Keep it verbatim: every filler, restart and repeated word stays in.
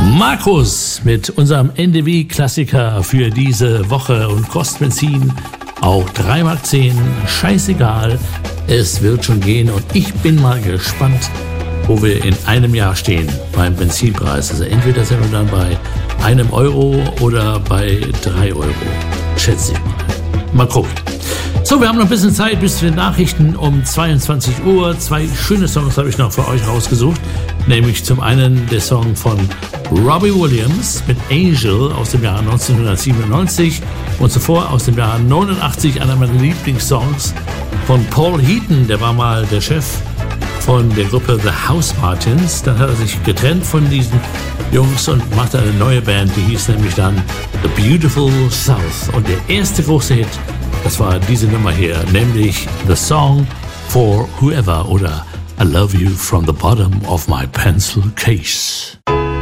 Markus mit unserem N D W-Klassiker für diese Woche und kostet Benzin auch drei Mark zehn. Scheißegal, es wird schon gehen und ich bin mal gespannt, wo wir in einem Jahr stehen beim Benzinpreis. Also entweder sind wir dann bei einem Euro oder bei drei Euro, schätze ich mal. Mal gucken. So, wir haben noch ein bisschen Zeit bis zu den Nachrichten um zweiundzwanzig Uhr. Zwei schöne Songs habe ich noch für euch rausgesucht. Nämlich zum einen der Song von Robbie Williams mit Angel aus dem Jahr neunzehnhundertsiebenundneunzig und zuvor aus dem Jahr neunundachtzig einer meiner Lieblingssongs von Paul Heaton. Der war mal der Chef von der Gruppe The Housemartins. Dann hat er sich getrennt von diesen Jungs und machte eine neue Band, die hieß nämlich dann The Beautiful South. Und der erste große Hit, das war diese Nummer hier, nämlich The Song for Whoever oder I Love You from the Bottom of My Pencil Case.